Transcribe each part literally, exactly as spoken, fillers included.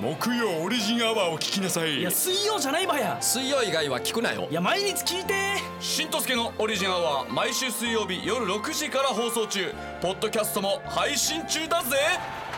木曜オリジンアワーを聞きなさい。 いや水曜じゃないばや。 水曜以外は聞くなよ。 いや毎日聞いて。 しんとすけのオリジンアワー毎週水曜日夜ろくじから放送中。ポッドキャストも配信中だぜ。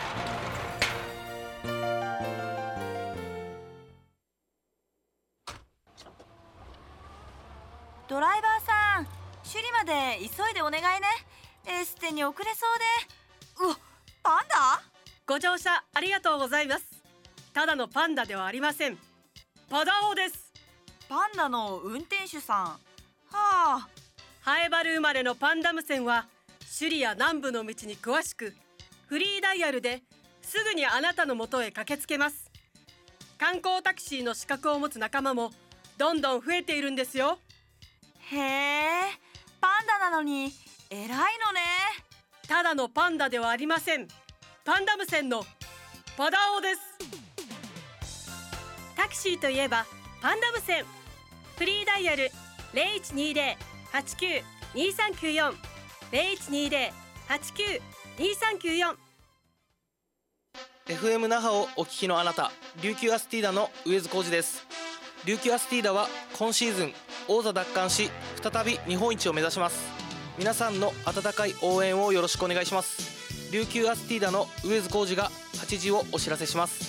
ドライバーさん、首里まで急いでお願いね。エステに遅れそうで。うわ、パンダ？ ご乗車ありがとうございます。ただのパンダではありません。パダオです。 パンダの運転手さん。はあ。 ハエバル生まれのパンダム線は首里や南部の道に詳しく、フリーダイヤルですぐにあなたの元へ駆けつけます。観光タクシーの資格を持つ仲間もどんどん増えているんですよ。 へえ、パンダなのに偉いのね。 ただのパンダではありません。パンダム線のパダオです。タクシーといえばパンダム線。フリーダイヤル ゼロいちにゼロ はちきゅう にさんきゅうよん ゼロいちにゼロ はちきゅう にさんきゅうよん。 エフエム 那覇をお聞きのあなた、琉球アスティーダの上津浩二です。琉球アスティーダは今シーズン王座奪還し、再び日本一を目指します。皆さんの温かい応援をよろしくお願いします。琉球アスティーダの上津浩二がはちじをお知らせします。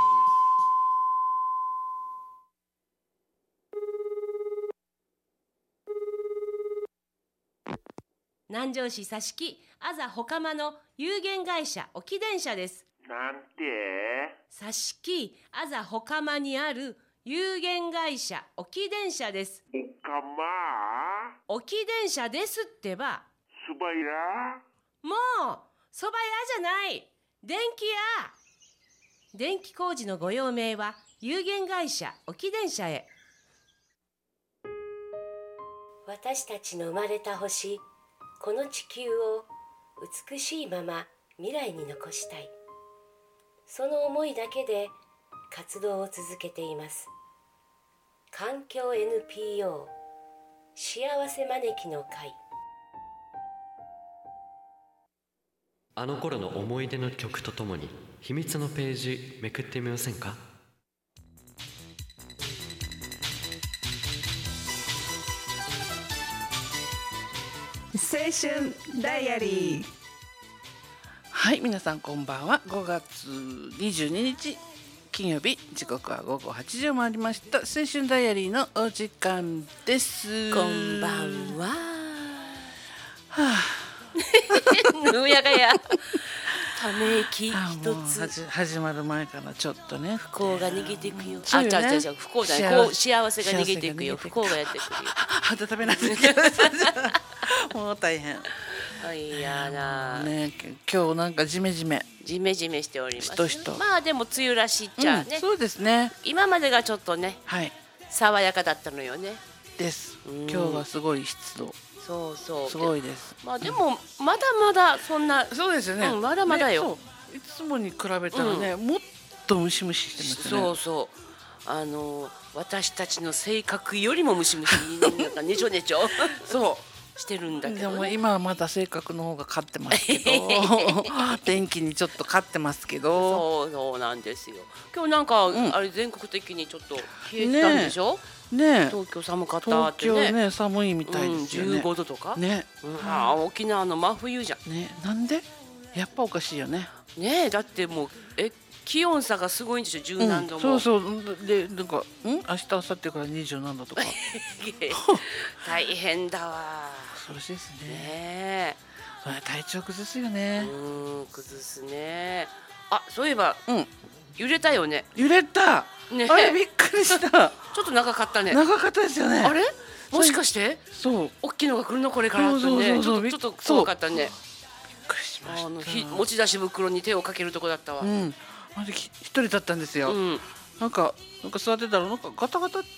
南城市佐敷あざほかまの有限会社沖電車です。 なんて？ 佐敷あざほかまにある有限会社沖電車です。 おかま？ 沖電車ですってば。 そば屋？ もうそば屋じゃない、電気屋。電気工事のご用命は有限会社沖電車へ。 私たちの生まれた星、この地球を美しいまま未来に残したい。その思いだけで活動を続けています。環境 エヌピーオー 幸せ招きの会。 あの頃の思い出の曲とともに秘密のページめくってみませんか？ 青春ダイアリー。はい、皆さんこんばんは。ごがつにじゅうににち金曜日、時刻はごごはちじを回りました。青春ダイアリーのお時間です。 こんばんは。 はあぬやがやため息一つ。 始まる前からちょっとね、 不幸が逃げていくよ。 あ、 違う違う違う、不幸じゃない、幸せが逃げていくよ。不幸がやってくるよ。 肌食べないといけない。もう大変。 いやな、 ね、今日なんかジメジメジメジメしております。 しとしと。 まあでも梅雨らしいっちゃね、 うん、そうですね。 今までがちょっとね、 はい、 爽やかだったのよね。 です。今日はすごい湿度。 そうそう。 すごいです。 まあでもまだまだそんな。 そうですよね。 うん、まだまだよ。 ね、いつもに比べたらね、うん、もっとムシムシしてますね。 そうそう。あの私たちの性格よりもムシムシなんかねちょねちょ。 そう。 してるんだけど、ね、 でも今はまだ性格の方が勝ってますけど天気にちょっと勝ってますけど。 そうそうなんですよ。今日なんか、うん、あれ全国的にちょっと冷えてたんでしょ。 ねえ、 東京寒かったってね。 東京ね寒いみたいですよね、 うん、じゅうごどとかね、 うん、あ沖縄の真冬じゃんね。なんでやっぱおかしいよね。 ねえ、だってもうえ気温差がすごいんでしょ、十何度も、 うん、そうそうでなんかん明日明後日から二十何度とか大変だわ。 恐ろしいですね。 ねえ、 それ体調崩すよね。 うん、崩すね。あ、そういえば、 うん、 揺れたよね。 揺れた、ね、あれびっくりした。 ちょっと長かったね。 長かったですよね。 あれもしかしてそう大きいのが来るのこれからってね、ちょっと怖かったね。びっくりしました。 あのひ持ち出し袋に手をかけるとこだったわ。 うん、あれ一人だったんですよ、うん、なんかなんか座ってたらなんかガタガタん、うん、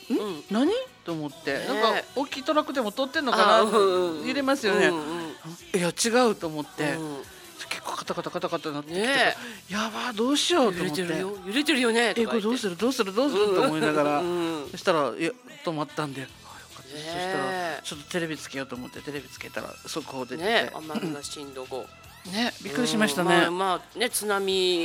何と思って、ね、なんか大きいトラックでも通ってんのかな、うん、揺れますよね、うんうん、いや違うと思って、うん、結構カタカタカタカタなってきて、ね、やばどうしようと思って、 揺れてるよ揺れてるよねえこれどうするどうするどうすると思いながら、うん、そしたらいや止まったんで、あよかった、ね、そしたらちょっとテレビつけようと思ってテレビつけたら速報出てて、 ね、奄美が震度ごね、びっくりしましたね。 まあ、まあね、津波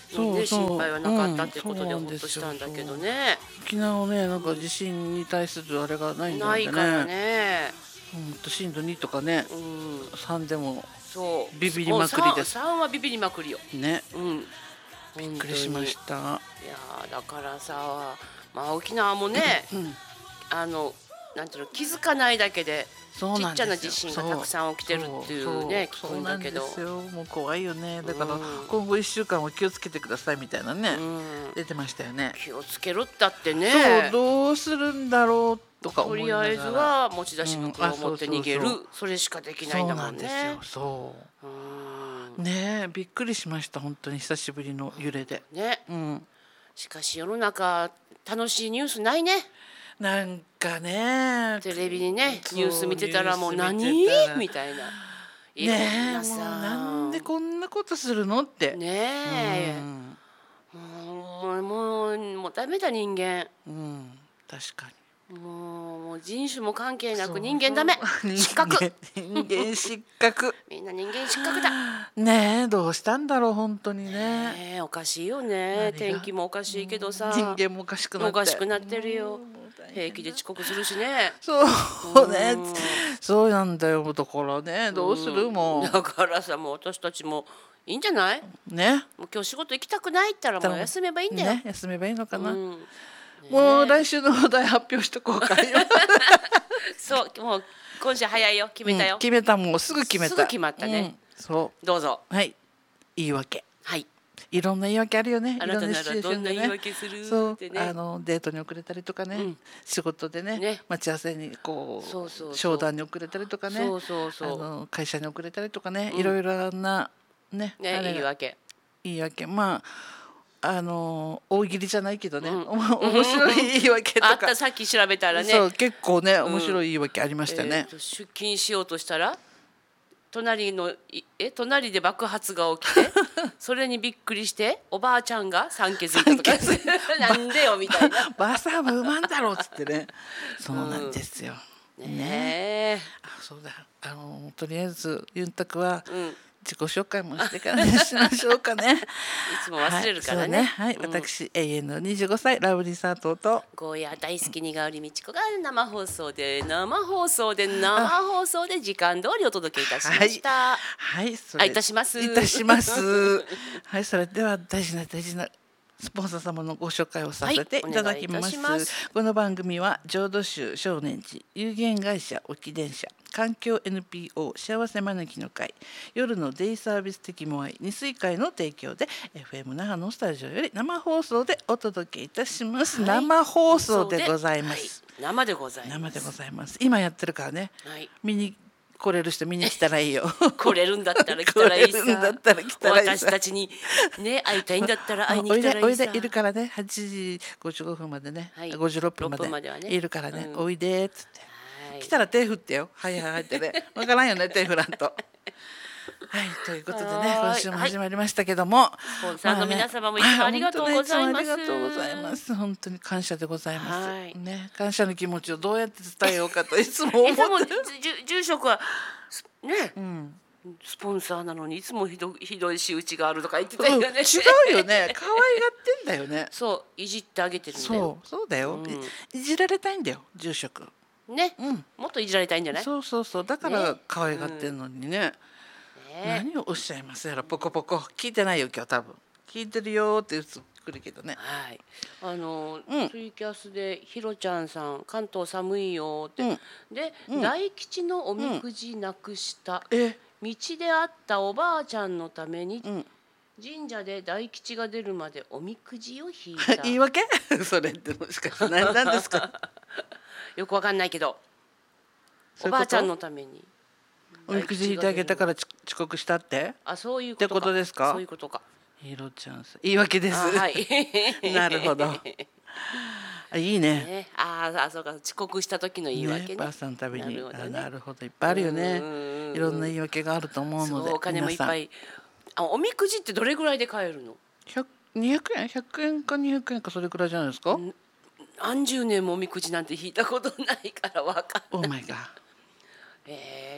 そうね、 そう心配はなかったってことでうんほっとしたんだけどそうね。 沖縄ねなんか地震に対するあれがないんだないよね。 からね。 うんと震度にとかね、 うん、 さんでもそうビビりまくりです。 さんはビビりまくりよ。 ね。 うん。 びっくりしました。 いやーだからさ、まあ沖縄もね、 うん、 あのなんていうの気づかないだけでそうなんですよちっちゃな地震がたくさん起きてるっていうね聞くんだけど。 そうなんですよ。もう怖いよね。だからうん今後いっしゅうかんは気をつけてくださいみたいなね、 うん出てましたよね。 気をつけろったってね。 そうどうするんだろうとか思いながら。 とりあえずは持ち出し袋を持って逃げる、 うんあそうそうそうそれしかできないんだもんね。 そうなんですよ。そううんねえびっくりしました本当に久しぶりの揺れで。 ね。 うん。 しかし世の中楽しいニュースないね。 なんかねテレビにねそうニュース見てたらもう何ニュース見てたらみたいな。いろんねえもうなさなんでこんなことするのって。 ねえ、 うんもうもうもうダメだ人間。 うん確かに。 もうもう人種も関係なそうく人間ダメ。失格。 人間失格。 みんな人間失格だ。 ねえどうしたんだろう本当にね。 ねえおかしいよね。 何が天気もおかしいけどさ。 人間もおかしくなって。 おかしくなってるよ。平気で遅刻するしね。 そうねうんそうなんだよだからねどうするもだからさもう私たちもいいんじゃない？ うねもう今日仕事行きたくないって言ったらもう休めばいいんだよ。 ね休めばいいのかな。 うんもう来週のお題発表しとこうか。 そうもう今週早いよ決めたよ。 うん決めたもうすぐ決めた。 すぐ決まったねうんそどうぞ。 うはい言い訳。 はい。 いろんな言い訳あるよね。 あなたならいろんなシチュエーションでねどんな言い訳するそうってねあのデートに遅れたりとかね、 うん仕事でねね待ち合わせにこうそうそうそう商談に遅れたりとかねそうそうそうあの会社に遅れたりとかね、 うんいろいろなねねあれが言い訳。 言い訳まああの大喜利じゃないけどね、 うんお面白い言い訳とかあったさっき調べたらね。 そう結構ねん面白い言い訳ありましたねえー、と出勤しようとしたら隣のいえ隣で爆発が起きてそれにびっくりしておばあちゃんが産気づいたとかなんでよみたいな。 ばあさんはうまんだろうっつってねそうなんですよ、 ねねえ。 あそうだあのとりあえずユンタクはうん。 自己紹介もしてからにしましょうかねいつも忘れるからね。 はい、そうねはいうん私永遠のにじゅうごさいラブリー佐藤とゴーヤ大好きにがわりみちこが生放送で生放送で生放送で時間通りお届けいたしました。 はいそあいたしますいたしますはいそれでは大事な大事なスポンサー様のご紹介をさせていただきます,、 はいお願いいたしますこの番組は浄土宗少年寺有限会社沖電車環境 エヌピーオー 幸せ招きの会夜のデイサービス的モアイ二水会の提供で エフエム 那覇のスタジオより生放送でお届けいたします、 はい生放送でございます、 はい生でございます。 生でございます今やってるからねはい。 見に来れる人見に来たらいいよ来れるんだったら来たらいいさ。 来れるんだったら来たらいいさ私たちにね会いたいんだったら会いにおいでお来たらいいさ。 いでいるからねはちじごじゅうごふんまでね、 はいごじゅうろっぷんまでろっぷんまではねいるからね、 うんおいでっつって、 はい来たら手振ってよはいはいはいってねわからんよね手振らんとはいということでねはーい今週も始まりましたけども、 スポンサーの皆様もいつもありがとうございますは本当にいつもありがとうございます本当に感謝でございます、 はいね感謝の気持ちをどうやって伝えようかといつも思いつもってじゅ住職はね、 うんスポンサーなのにいつもひどひどい仕打ちがあるとか言ってたよね。 うん違うよね可愛がってんだよねそういじってあげてるんだよ。 そうそうだよ、 うんいいじられたいんだよ住職ね、 うんもっといじられたいんじゃない？ そうそうそうだからね可愛がってんのにね、 ね何をおっしゃいますやらポコポコ聞いてないよ今日多分聞いてるよって言ってくるけどねはい。あの、 うんツイキャスでひろちゃんさん関東寒いよって、 うんで、 うん大吉のおみくじなくした、 え道で会ったおばあちゃんのために、 うん神社で大吉が出るまでおみくじを引いた。 言い訳それってもしかして何なんですかよくわかんないけど、 そういうことおばあちゃんのために。 おみくじ引いてあげたからち遅刻したってあ、そういうことか。 ってことですかそういうことか。 ひろちゃんさん言い訳ですあはい。 なるほどあいいねね、あーあ、そうか、遅刻した時の言い訳ね。 ねばあさんのためになるほどねあなるほどいっぱいあるよねうんうんうんいろんな言い訳があると思うのでそうお金もいっぱ皆い。あ、おみくじってどれぐらいで買えるの？ さんにひゃくえんひゃくえんかにひゃくえんかそれくらいじゃないですかん何十年もおみくじなんて引いたことないからわかんない。 オーマイガーえー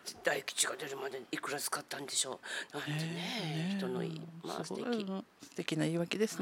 大吉が出るまでいくら使ったんでしょうなんてね、人のいい、まあ素敵。 素敵な言い訳ですね。